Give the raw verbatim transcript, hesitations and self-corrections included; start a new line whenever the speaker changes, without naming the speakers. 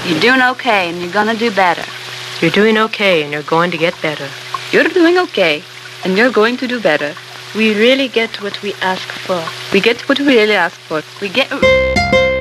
You're doing okay, and you're gonna do better.
You're doing okay, and you're going to get better.
You're doing okay, and you're going to do better.
We really get what we ask for.
We get what we really ask for. We get...